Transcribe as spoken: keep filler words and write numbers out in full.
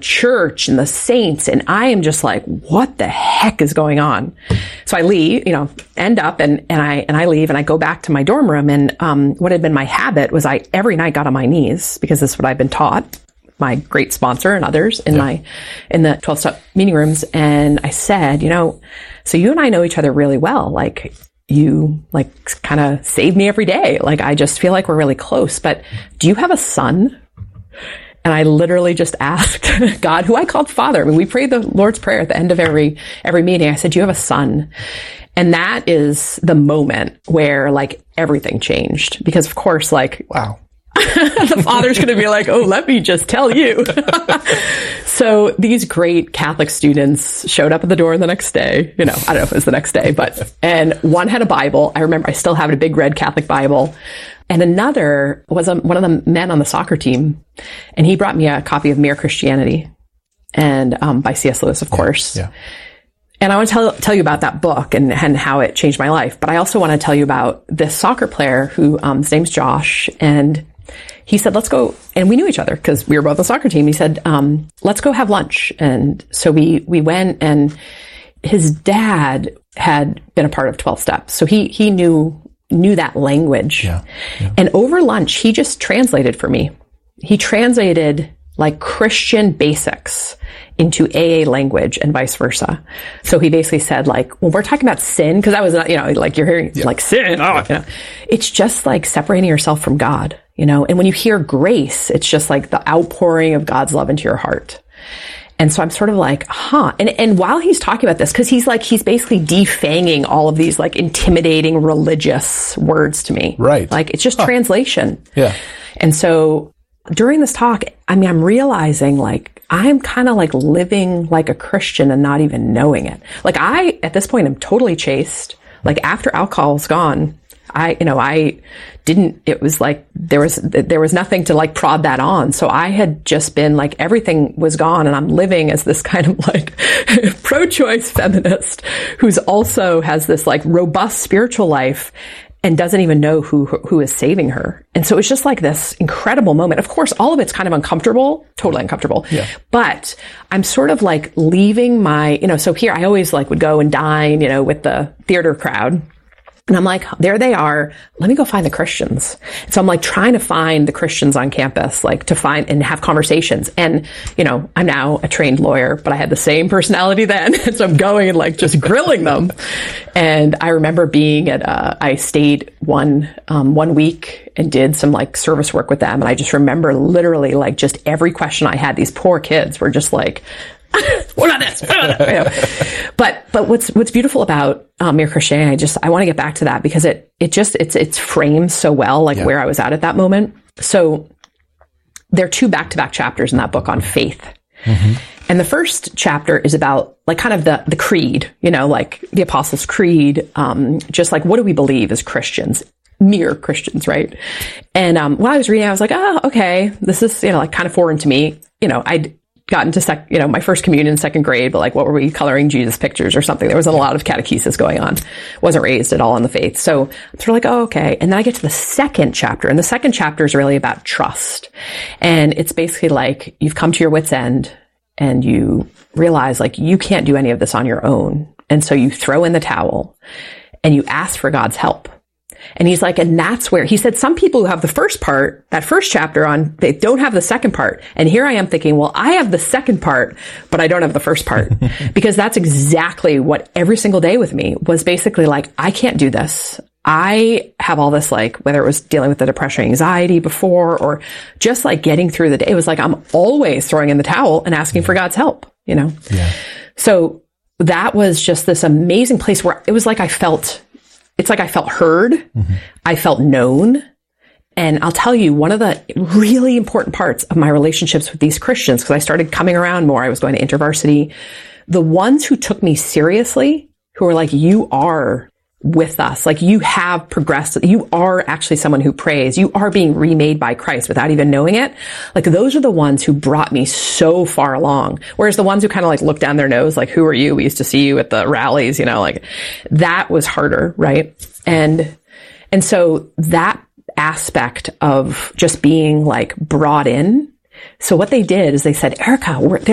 church and the saints. And I am just like, what the heck is going on? So I leave, you know, end up and, and I, and I leave and I go back to my dorm room. And, um, what had been my habit was I every night got on my knees because this is what I've been taught, my great sponsor and others in yeah. my, in the twelve step meeting rooms. And I said, you know, so you and I know each other really well. Like, you like kind of save me every day. Like, I just feel like we're really close, but do you have a son? And I literally just asked God, who I called Father. I mean, we prayed the Lord's Prayer at the end of every, every meeting. I said, do you have a son? And that is the moment where like everything changed because of course, like, wow. the father's going to be like, oh, let me just tell you. So these great Catholic students showed up at the door the next day. You know, I don't know if it was the next day, but, and one had a Bible. I remember I still have a big red Catholic Bible. And another was a, one of the men on the soccer team. And he brought me a copy of Mere Christianity and, um, by C S Lewis, of course. Yeah. And I want to tell, tell you about that book and, and how it changed my life. But I also want to tell you about this soccer player who, um, his name's Josh. And he said, let's go. And we knew each other because we were both on the soccer team. He said, um, let's go have lunch. And so we, we went and his dad had been a part of twelve steps. So he, he knew, knew that language. Yeah, yeah. And over lunch, he just translated for me. He translated like Christian basics into A A language and vice versa. So he basically said like, when we're talking about sin, because that was, you know, like you're hearing yeah. like sin, oh, you know, it's just like separating yourself from God, you know, and when you hear grace, it's just like the outpouring of God's love into your heart. And so I'm sort of like, huh. And, and while he's talking about this, cause he's like, he's basically defanging all of these like intimidating religious words to me. Right. Like it's just huh. translation. Yeah. And so during this talk, I mean, I'm realizing like, I'm kind of like living like a Christian and not even knowing it. Like I, at this point, I'm totally chaste. Like after alcohol's gone, I, you know, I didn't, it was like, there was, there was nothing to like prod that on. So I had just been like, everything was gone and I'm living as this kind of like pro-choice feminist who's also has this like robust spiritual life and doesn't even know who, who is saving her. And so it's just like this incredible moment. Of course, all of it's kind of uncomfortable, totally uncomfortable. Yeah. But I'm sort of like leaving my, you know, so here I always like would go and dine, you know, with the theater crowd. And I'm like, there they are. Let me go find the Christians. So I'm like trying to find the Christians on campus, like to find and have conversations. And, you know, I'm now a trained lawyer, but I had the same personality then. And so I'm going and like just grilling them. And I remember being at, uh, I stayed one, um, one week and did some like service work with them. And I just remember literally like just every question I had, these poor kids were just like, what about this? What about that? You know? But, but what's, what's beautiful about, um, Mere Christianity, I just, I want to get back to that because it, it just, it's, it's framed so well, like yeah. where I was at at that moment. So there are two back-to-back chapters in that book on faith. Mm-hmm. And the first chapter is about like kind of the, the creed, you know, like the Apostles' Creed, um, just like, what do we believe as Christians? Mere Christians, right? And, um, while I was reading, I was like, oh, okay, this is, you know, like kind of foreign to me. You know, I'd gotten to sec, you know, my first communion in second grade, but like, what were we coloring Jesus pictures or something? There wasn't a lot of catechesis going on. Wasn't raised at all in the faith. So I'm sort of like, oh, okay. And then I get to the second chapter, and the second chapter is really about trust. And it's basically like you've come to your wit's end and you realize like you can't do any of this on your own. And so you throw in the towel and you ask for God's help. And he's like, and that's where he said, some people who have the first part, that first chapter on, they don't have the second part. And here I am thinking, well, I have the second part, but I don't have the first part because that's exactly what every single day with me was basically like, I can't do this. I have all this, like, whether it was dealing with the depression, anxiety before, or just like getting through the day. It was like, I'm always throwing in the towel and asking for God's help, you know? Yeah. So that was just this amazing place where it was like, I felt It's like I felt heard. Mm-hmm. I felt known. And I'll tell you, one of the really important parts of my relationships with these Christians, because I started coming around more, I was going to InterVarsity, the ones who took me seriously, who were like, you are with us. Like you have progressed. You are actually someone who prays. You are being remade by Christ without even knowing it. Like those are the ones who brought me so far along. Whereas the ones who kind of like look down their nose, like, who are you? We used to see you at the rallies, you know, like that was harder. Right. And, and so that aspect of just being like brought in. So what they did is they said, Erica, we're,